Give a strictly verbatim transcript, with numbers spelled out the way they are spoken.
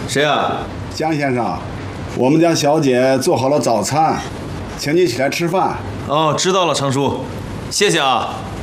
谁啊？ 江先生，我们家小姐做好了早餐，请你起来吃饭。 哦，知道了，程叔，谢谢啊。